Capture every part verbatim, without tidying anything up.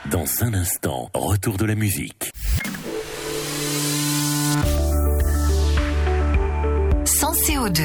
Dans un instant, retour de la musique. Sans C O deux.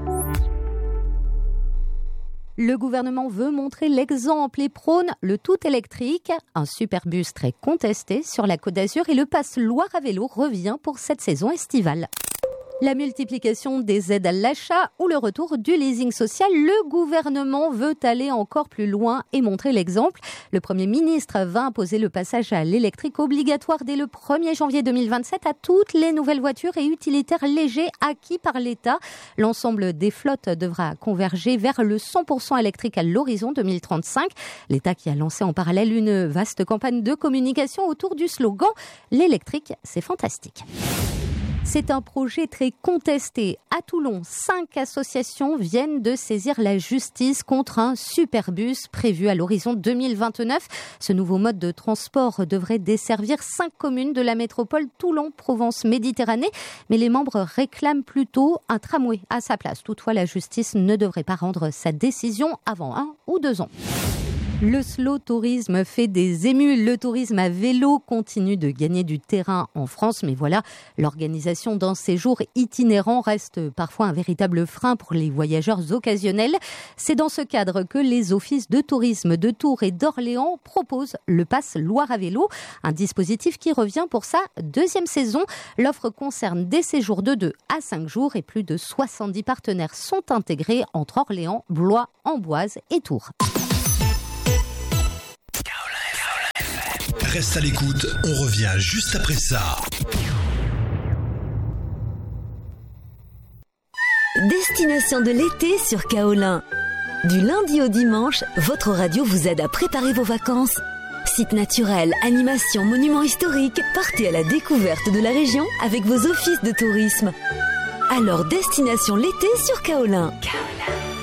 Le gouvernement veut montrer l'exemple et prône le tout électrique. Un superbus très contesté sur la Côte d'Azur et le pass Loire à vélo revient pour cette saison estivale. La multiplication des aides à l'achat ou le retour du leasing social, le gouvernement veut aller encore plus loin et montrer l'exemple. Le Premier ministre va imposer le passage à l'électrique obligatoire dès le premier janvier deux mille vingt-sept à toutes les nouvelles voitures et utilitaires légers acquis par l'État. L'ensemble des flottes devra converger vers le cent pour cent électrique à l'horizon deux mille trente-cinq. L'État qui a lancé en parallèle une vaste campagne de communication autour du slogan « L'électrique, c'est fantastique ». C'est un projet très contesté. À Toulon, cinq associations viennent de saisir la justice contre un superbus prévu à l'horizon deux mille vingt-neuf. Ce nouveau mode de transport devrait desservir cinq communes de la métropole Toulon-Provence-Méditerranée. Mais les membres réclament plutôt un tramway à sa place. Toutefois, la justice ne devrait pas rendre sa décision avant un ou deux ans. Le slow tourisme fait des émules. Le tourisme à vélo continue de gagner du terrain en France. Mais voilà, l'organisation d'un séjour itinérant reste parfois un véritable frein pour les voyageurs occasionnels. C'est dans ce cadre que les offices de tourisme de Tours et d'Orléans proposent le pass Loire à vélo. Un dispositif qui revient pour sa deuxième saison. L'offre concerne des séjours de deux à cinq jours et plus de soixante-dix partenaires sont intégrés entre Orléans, Blois, Amboise et Tours. Reste à l'écoute, on revient juste après ça. Destination de l'été sur Kaolin. Du lundi au dimanche, votre radio vous aide à préparer vos vacances. Sites naturels, animations, monuments historiques, partez à la découverte de la région avec vos offices de tourisme. Alors, destination l'été sur Kaolin. Kaolin.